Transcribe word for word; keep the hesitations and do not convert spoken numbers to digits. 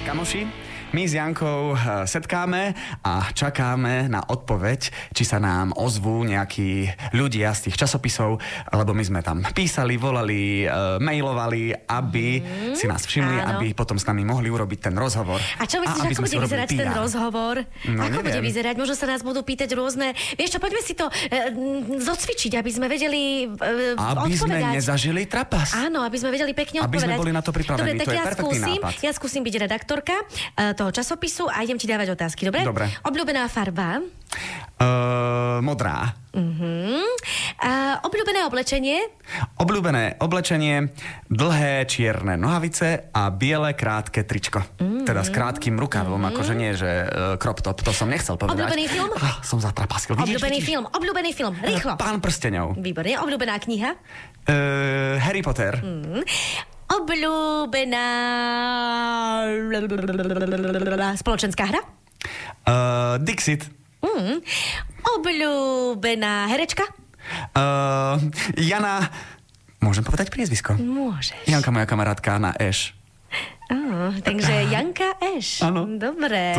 Kamoši, my s Jankou setkáme a čakáme na odpoveď, či sa nám ozvú nejakí ľudia z tých časopisov, lebo my sme tam písali, volali, e, mailovali, aby mm, si nás všimli, áno. aby potom s nami mohli urobiť ten rozhovor. A čo myslíš, ako bude vyzerať ten rozhovor? No, ako neviem. bude vyzerať? Možno sa nás budú pýtať rôzne... Vieš čo, poďme si to e, zocvičiť, aby sme vedeli e, aby odpovedať. Aby sme nezažili trapas. Áno, aby sme vedeli pekne aby odpovedať. Aby sme boli na to pripravení. Dobre, tak to je ja perfektný skúsim, nápad. ja skúsim byť redaktorka e, toho časopisu a idem ti dávať otázky, dobre? Dobre. Obľúbená farba? Uh, modrá. Uh-huh. A obľúbené oblečenie? Obľúbené oblečenie, dlhé čierne nohavice a biele krátke tričko. Uh-huh. Teda s krátkym rukavom, uh-huh. akože nie, že uh, crop top, to som nechcel povedať. Obľúbený film? Ah, som zatrapaskil. Vidíš, obľúbený vidíš? film, obľúbený film, rýchlo. Pán prsteňov. Výborne, obľúbená kniha? Uh, Harry Potter. Uh-huh. Obľúbená spoločenská hra? Uh, Dixit. Mm. Obľúbená herečka? Uh, Jana... Môžem povedať priezvisko? Môžeš. Janka, moja kamarátka na Eš. Oh, takže Janka Eš. Áno. Dobre.